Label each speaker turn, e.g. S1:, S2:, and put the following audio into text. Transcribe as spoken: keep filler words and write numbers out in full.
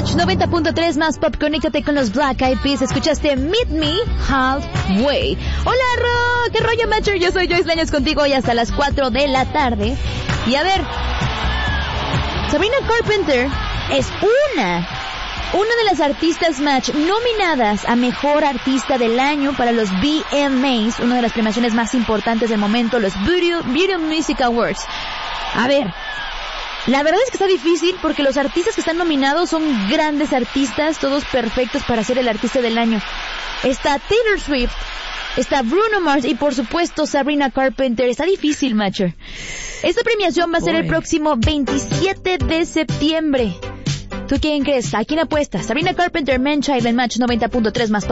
S1: Match noventa punto tres más pop. Conéctate con los Black Eyed Peas. Escuchaste Meet Me Halfway. Hola, Ro. ¿Qué rollo, Matcher? Yo soy Joyce Leños contigo hoy hasta las cuatro de la tarde. Y a ver, Sabrina Carpenter es una... Una de las artistas Match nominadas a Mejor Artista del Año para los V M As, una de las premiaciones más importantes del momento, los Video, Video Music Awards. A ver, la verdad es que está difícil porque los artistas que están nominados son grandes artistas, todos perfectos para ser el artista del año. Está Taylor Swift, está Bruno Mars y por supuesto Sabrina Carpenter. Está difícil, Matcher. Esta premiación va a ser el próximo veintisiete de septiembre. ¿Tú quién crees? ¿A quién apuestas? Sabrina Carpenter, Man Child en Match noventa punto tres más